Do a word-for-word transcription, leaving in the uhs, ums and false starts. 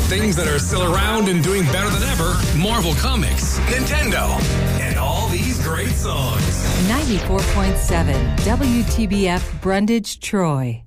Things that are still around and doing better than ever, Marvel Comics, Nintendo, and all these great songs. ninety-four point seven W T B F Brundage, Troy.